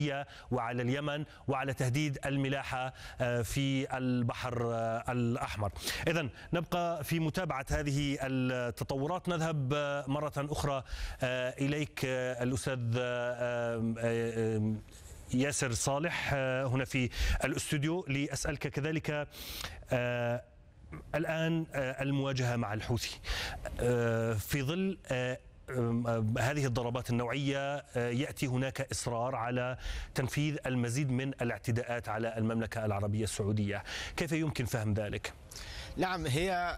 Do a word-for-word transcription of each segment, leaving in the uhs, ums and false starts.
وعلى اليمن وعلى تهديد الملاحة في البحر الأحمر. إذن نبقى في متابعة هذه التطورات. نذهب مرة أخرى إليك الأستاذ ياسر صالح هنا في الاستوديو لأسألك كذلك الآن المواجهة مع الحوثي في ظل هذه الضربات النوعية. يأتي هناك إصرار على تنفيذ المزيد من الاعتداءات على المملكة العربية السعودية، كيف يمكن فهم ذلك؟ نعم، هي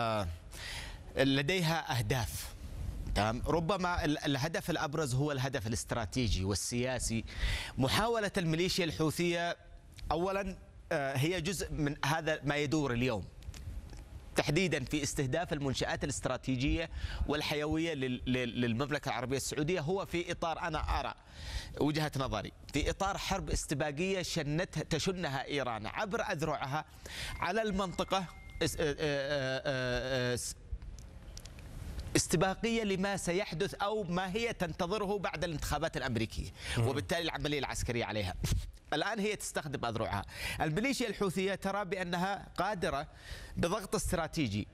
لديها أهداف. تمام، ربما الهدف الأبرز هو الهدف الاستراتيجي والسياسي. محاولة الميليشيا الحوثية أولا هي جزء من هذا ما يدور اليوم، تحديدا في استهداف المنشآت الاستراتيجية والحيوية للمملكة العربية السعودية، هو في إطار، أنا أرى وجهة نظري، في إطار حرب استباقية شنتها تشنها إيران عبر أذرعها على المنطقة، استباقية لما سيحدث أو ما هي تنتظره بعد الانتخابات الأمريكية، وبالتالي العملية العسكرية عليها. الآن هي تستخدم أذرعها. الميليشيا الحوثية ترى بأنها قادرة بضغط استراتيجي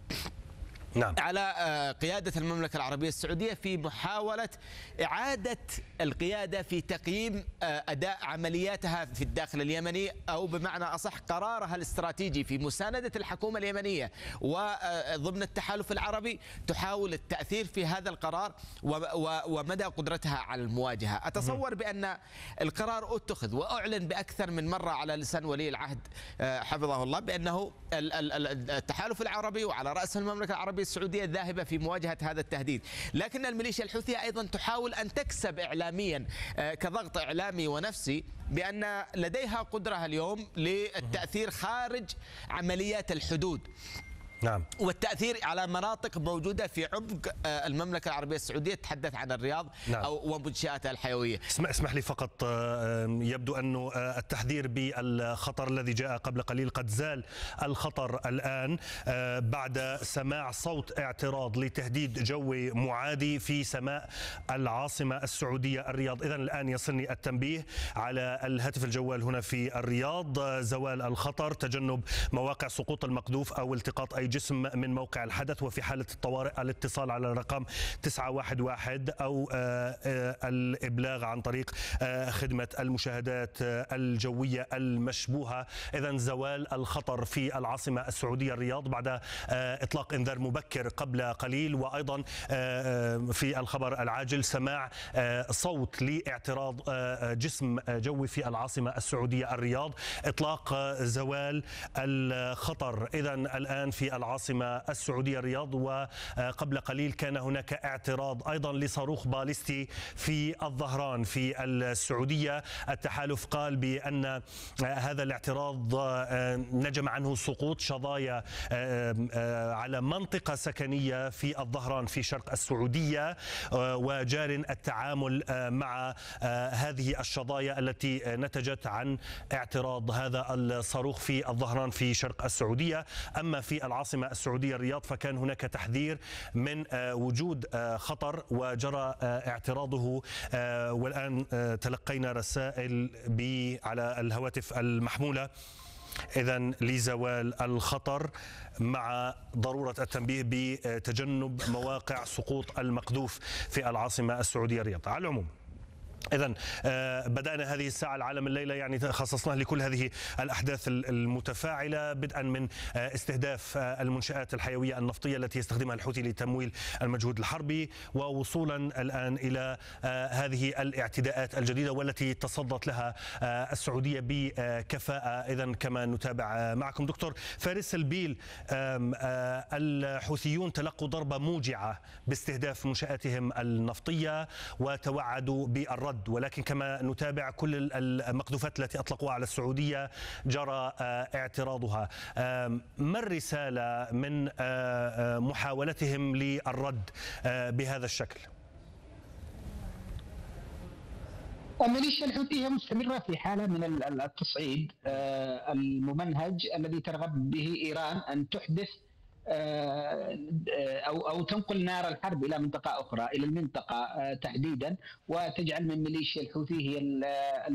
نعم. على قيادة المملكة العربية السعودية في محاولة إعادة القيادة في تقييم أداء عملياتها في الداخل اليمني، أو بمعنى أصح قرارها الاستراتيجي في مساندة الحكومة اليمنية وضمن التحالف العربي، تحاول التأثير في هذا القرار ومدى قدرتها على المواجهة. أتصور بأن القرار اتخذ وأعلن بأكثر من مرة على لسان ولي العهد حفظه الله بأنه التحالف العربي وعلى رأس المملكة العربية السعودية ذاهبة في مواجهة هذا التهديد. لكن الميليشيا الحوثية أيضا تحاول أن تكسب إعلاميا كضغط إعلامي ونفسي بأن لديها قدرة اليوم للتأثير خارج عمليات الحدود نعم. والتأثير على مناطق موجودة في عمق المملكة العربية السعودية، تتحدث عن الرياض نعم. أو ومنشآتها الحيوية. اسمح, اسمح لي فقط، يبدو أنه التحذير بالخطر الذي جاء قبل قليل قد زال الخطر الآن بعد سماع صوت اعتراض لتهديد جوي معادي في سماء العاصمة السعودية الرياض. إذن الآن يصلني التنبيه على الهاتف الجوال هنا في الرياض: زوال الخطر، تجنب مواقع سقوط المقذوف أو التقاط أي جسم من موقع الحدث، وفي حالة الطوارئ الاتصال على الرقم تسعة واحد واحد أو الإبلاغ عن طريق خدمة المشاهدات الجوية المشبوهة. إذن زوال الخطر في العاصمة السعودية الرياض بعد إطلاق إنذار مبكر قبل قليل، وأيضا في الخبر العاجل سماع صوت لاعتراض جسم جوي في العاصمة السعودية الرياض، إطلاق زوال الخطر. إذن الآن في العاصمة السعودية الرياض، وقبل قليل كان هناك اعتراض أيضا لصاروخ باليستي في الظهران في السعودية. التحالف قال بأن هذا الاعتراض نجم عنه سقوط شظايا على منطقة سكنية في الظهران في شرق السعودية، وجار التعامل مع هذه الشظايا التي نتجت عن اعتراض هذا الصاروخ في الظهران في شرق السعودية. أما في العاصمة السعودية الرياض فكان هناك تحذير من وجود خطر وجرى اعتراضه، والآن تلقينا رسائل على الهواتف المحمولة إذن لزوال الخطر مع ضرورة التنبيه بتجنب مواقع سقوط المقذوف في العاصمة السعودية الرياض. على العموم إذن بدأنا هذه الساعة العالم الليلة يعني خصصناها لكل هذه الأحداث المتفاعلة، بدءا من استهداف المنشآت الحيوية النفطية التي يستخدمها الحوثي لتمويل المجهود الحربي، ووصولا الآن إلى هذه الاعتداءات الجديدة والتي تصدت لها السعودية بكفاءة. إذن كما نتابع معكم دكتور فارس البيل، الحوثيون تلقوا ضربة موجعة باستهداف منشآتهم النفطية وتوعدوا بالرد، ولكن كما نتابع كل المقذوفات التي أطلقوها على السعودية جرى اعتراضها. ما الرسالة من محاولتهم للرد بهذا الشكل؟ الميليشيا الحوثية مستمرة في حالة من التصعيد الممنهج الذي ترغب به إيران أن تحدث أو أو تنقل نار الحرب إلى منطقة أخرى، إلى المنطقة تحديدا، وتجعل من ميليشيا الحوثي هي